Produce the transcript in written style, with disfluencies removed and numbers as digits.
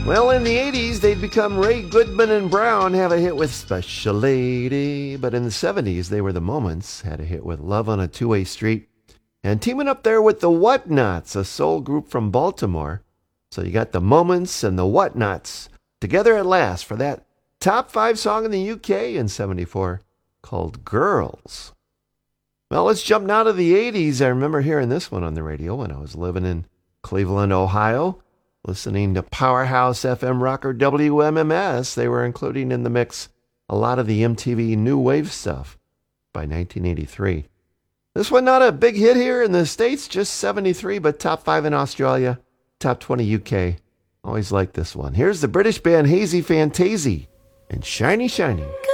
Well, in the 80s, they'd become Ray Goodman and Brown, have a hit with Special Lady. But in the 70s, they were the Moments, had a hit with Love on a Two-Way Street. And teaming up there with the Whatnots, a soul group from Baltimore. So you got the Moments and the Whatnots together at last for that top 5 song in the UK in 74 called Girls. Well, let's jump now to the 80s. I remember hearing this one on the radio when I was living in Cleveland, Ohio, listening to Powerhouse FM rocker WMMS. They were including in the mix a lot of the MTV new wave stuff by 1983. This one not a big hit here in the States, just 73, but top 5 in Australia, top 20 UK. Always liked this one. Here's the British band Hazy Fantasy and Shiny Shiny.